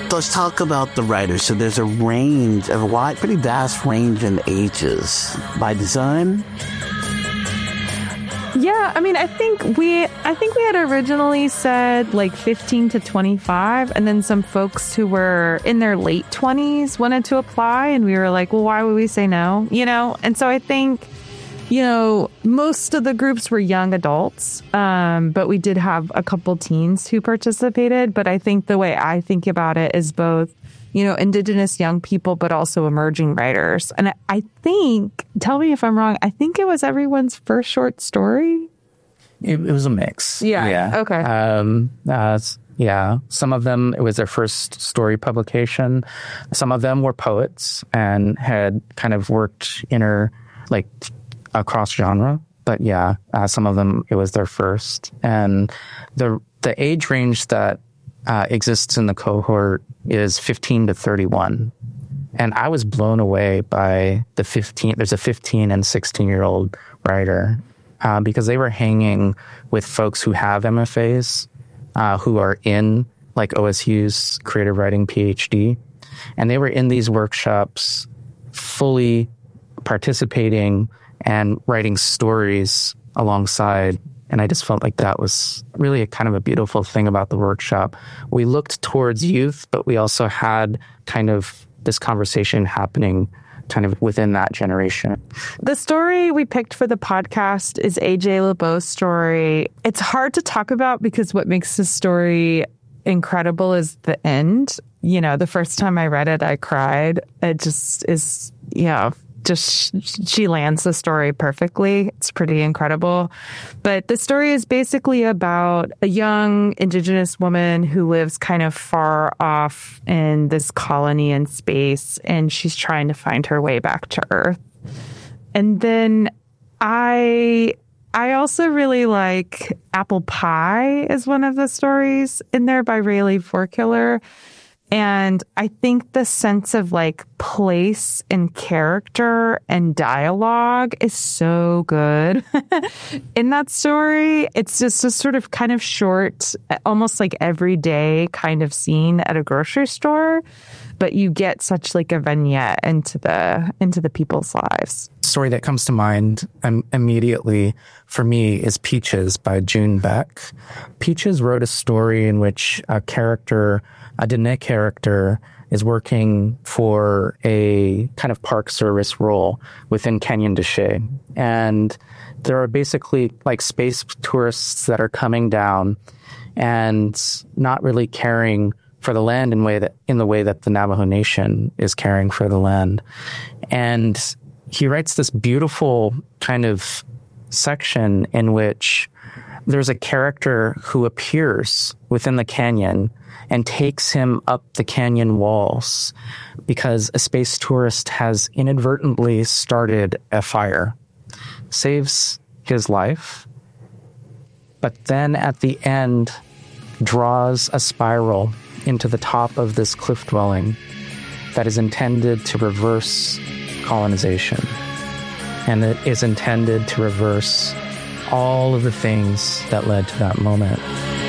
let's talk about the writers. So there's a range, a wide, pretty vast range in ages. By design? Yeah, I mean, I think we had originally said like 15 to 25, and then some folks who were in their late 20s wanted to apply, and we were like, well, why would we say no? And so I think, most of the groups were young adults, but we did have a couple teens who participated. But I think the way I think about it is both, Indigenous young people, but also emerging writers. And I think, tell me if I'm wrong, I think it was everyone's first short story. It was a mix. Yeah. Okay. Some of them, it was their first story publication. Some of them were poets and had kind of worked across genre. But some of them, it was their first. And the age range that exists in the cohort is 15 to 31. And I was blown away by there's a 15 and 16-year-old writer because they were hanging with folks who have MFAs, who are in like OSU's creative writing PhD. And they were in these workshops fully participating and writing stories alongside. And I just felt like that was really a kind of a beautiful thing about the workshop. We looked towards youth, but we also had kind of this conversation happening kind of within that generation. The story we picked for the podcast is AJ LeBeau's story. It's hard to talk about because what makes the story incredible is the end. The first time I read it, I cried. It just is, she lands the story perfectly. It's pretty incredible. But the story is basically about a young Indigenous woman who lives kind of far off in this colony in space, and she's trying to find her way back to Earth. And then I also really like Apple Pie is one of the stories in there by Rayleigh Forkiller. And I think the sense of like place and character and dialogue is so good in that story. It's just a sort of kind of short, almost like everyday kind of scene at a grocery store, but you get such like a vignette into the people's lives. Story that comes to mind immediately for me is Peaches by June Beck. Peaches wrote a story in which a Dene character is working for a kind of park service role within Canyon de Chelly. And there are basically like space tourists that are coming down and not really caring for the land in the way that the Navajo Nation is caring for the land. And he writes this beautiful kind of section in which there's a character who appears within the canyon and takes him up the canyon walls because a space tourist has inadvertently started a fire, saves his life, but then at the end draws a spiral into the top of this cliff dwelling that is intended to reverse colonization. And it is intended to reverse all of the things that led to that moment.